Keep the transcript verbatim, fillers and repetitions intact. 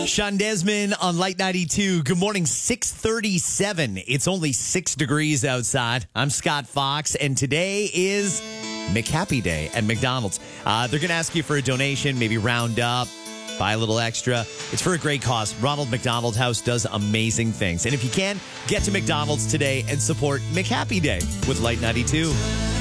Sean Desmond on Light ninety-two. Good morning, six thirty-seven. It's only six degrees outside. I'm Scott Fox, and today is McHappy Day at McDonald's. Uh, they're going to ask you for a donation, maybe round up, buy a little extra. It's for a great cause. Ronald McDonald House does amazing things. And if you can, get to McDonald's today and support McHappy Day with Light ninety-two.